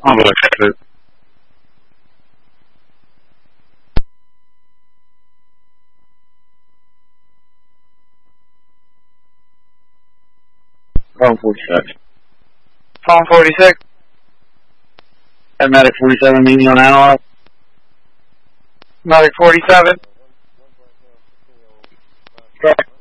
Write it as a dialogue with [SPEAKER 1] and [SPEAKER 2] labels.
[SPEAKER 1] I'm going to check it. Phone 46.
[SPEAKER 2] Phone 46.
[SPEAKER 1] And Medic 47 meeting on analog.
[SPEAKER 2] Medic 47.
[SPEAKER 1] Correct.